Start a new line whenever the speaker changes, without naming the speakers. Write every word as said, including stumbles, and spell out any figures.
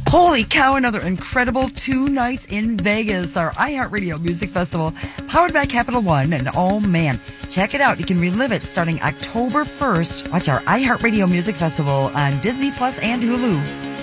Holy cow, another incredible two nights in Vegas, our iHeartRadio Music Festival, powered by Capital One. And oh man, check it out. You can relive it starting October first. Watch our iHeartRadio Music Festival on Disney Plus and Hulu.